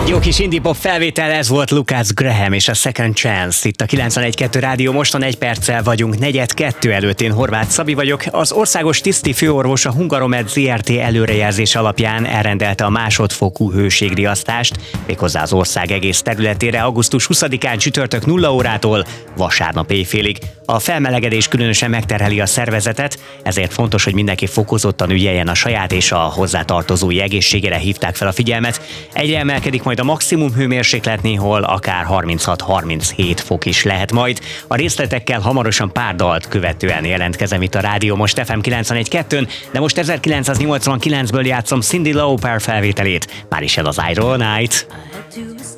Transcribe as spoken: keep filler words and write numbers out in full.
Jó kis indie pop felvétel, ez volt Lucas Graham és a Second Chance. Itt a kilencvenegy kettő Rádió, mostan egy perccel vagyunk negyed kettő előtt, én Horváth Szabi vagyok. Az országos tiszti főorvos a Hungaromed zé er té előrejelzés alapján elrendelte a másodfokú hőségriasztást, méghozzá az ország egész területére augusztus huszadikán csütörtök nulla órától vasárnap éjfélig. A felmelegedés különösen megterheli a szervezetet, ezért fontos, hogy mindenki fokozottan ügyeljen a saját és a hozzátartozói egészségére, hívták fel a figyelmet. Egyre emelkedik majd a maximum hőmérséklet, néhol akár harminchat-harminchét fok is lehet majd. A részletekkel hamarosan pár dalt követően jelentkezem itt a Rádió Most ef em kilencvenegy kettőn, de most ezerkilencszáznyolcvankilencből játszom Cyndi Lauper felvételét, már is ez az I Roll Night.